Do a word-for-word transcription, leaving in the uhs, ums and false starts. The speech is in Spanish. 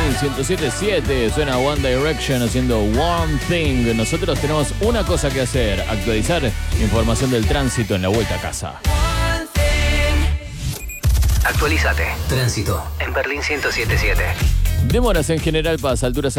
Berlín ciento siete punto siete. Suena One Direction haciendo One Thing. Nosotros tenemos una cosa que hacer: actualizar información del tránsito en la vuelta a casa. Actualízate. Tránsito en Berlín ciento siete punto siete. Demoras en General Paz, alturas